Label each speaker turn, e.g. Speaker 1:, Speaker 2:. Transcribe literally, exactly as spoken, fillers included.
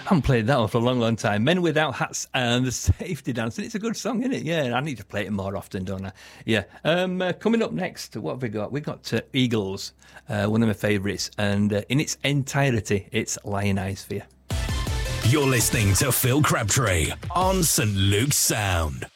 Speaker 1: haven't played that one for a long, long time. Men Without Hats and the Safety Dance. And it's a good song, isn't it? Yeah, I need to play it more often, don't I? Yeah. Um, uh, coming up next, what have we got? We've got uh, Eagles, uh, one of my favourites. And uh, in its entirety, it's Lion Eyes for you.
Speaker 2: You're listening to Phil Crabtree on Saint Luke's Sound.